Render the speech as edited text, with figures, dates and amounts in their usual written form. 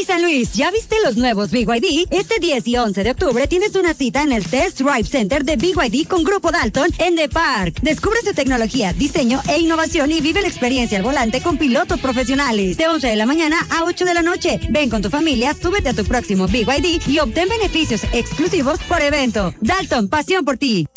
Hey San Luis, ¿ya viste los nuevos BYD? Este 10 y 11 de octubre tienes una cita en el Test Drive Center de BYD con Grupo Dalton en The Park. Descubre su tecnología, diseño e innovación y vive la experiencia al volante con pilotos profesionales. De 11 de la mañana a 8 de la noche. Ven con tu familia, súbete a tu próximo BYD y obtén beneficios exclusivos por evento. Dalton, pasión por ti.